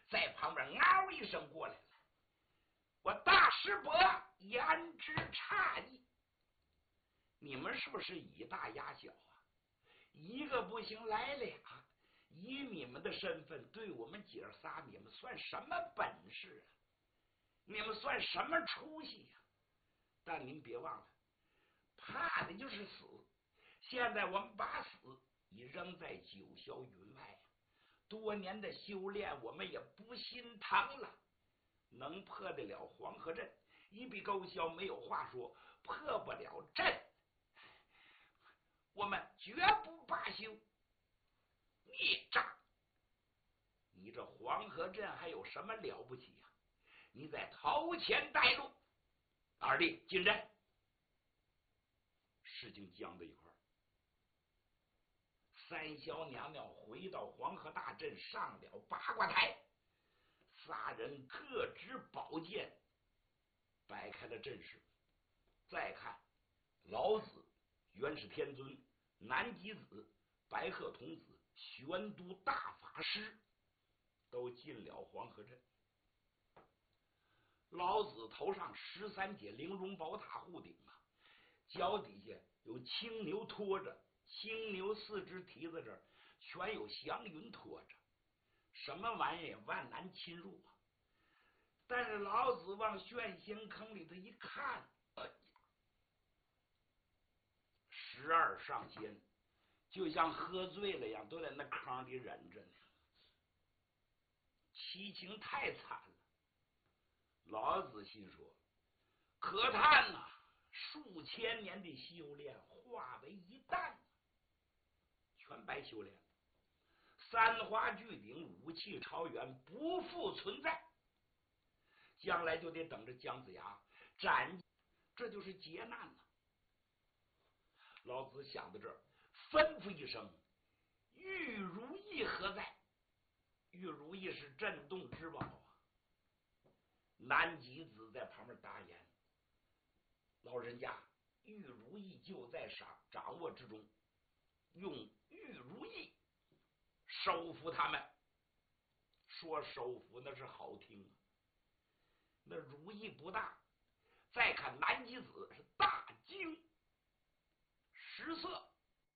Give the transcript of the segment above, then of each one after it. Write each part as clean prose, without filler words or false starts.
在旁边嗷一声过来了。我大师伯言之诧异，你们是不是以大压小啊？一个不行来俩，以你们的身份对我们姐仨，你们算什么本事啊？你们算什么出息呀？但您别忘了，怕的就是死。现在我们把死已扔在九霄云外，多年的修炼我们也不心疼了。能破得了黄河阵，一笔勾销没有话说；破不了阵，我们绝不罢休。孽障！你这黄河阵还有什么了不起呀？你在头前带路，二弟进阵。事情僵在一块儿，三霄娘娘回到黄河大阵，上了八卦台，仨人各执宝剑，摆开了阵势。再看老子、元始天尊、南极子、白鹤童子、玄都大法师都进了黄河阵。老子头上13节玲珑宝塔护顶啊，脚底下有青牛拖着，青牛4只蹄子这儿全有祥云拖着，什么玩意万难侵入啊！但是老子往炫仙坑里头一看，12上仙就像喝醉了一样，都在那坑里忍着呢，凄情太惨了。老子心说：可叹呐，数千年的修炼化为一旦，全白修炼了。三花聚顶，武器超源，不复存在。将来就得等着姜子牙斩，这就是劫难了。老子想到这儿，吩咐一声：玉如意何在？玉如意是镇洞之宝啊。南极子在旁边答言：老人家，玉如意就在掌握之中，用玉如意收服他们。说收服那是好听啊，那如意不大。再看南极子是大惊失色。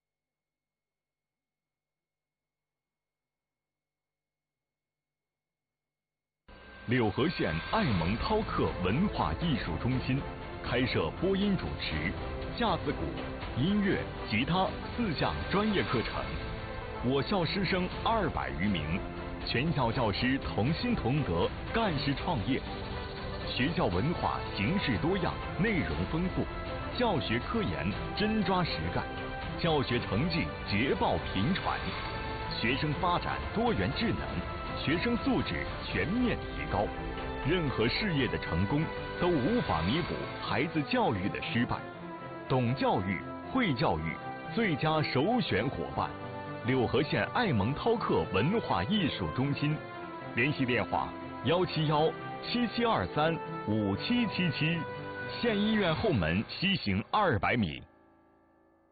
柳河县爱蒙饕客文化艺术中心开设播音主持、架子鼓、音乐、吉他4项专业课程。我校师生200余名，全校教师同心同德，干事创业。学校文化形式多样，内容丰富，教学科研真抓实干，教学成绩捷报频传，学生发展多元智能，学生素质全面提高。任何事业的成功都无法弥补孩子教育的失败。懂教育、会教育，最佳首选伙伴。柳河县爱蒙饕客文化艺术中心，联系电话171-7723-5777，县医院后门西行200米。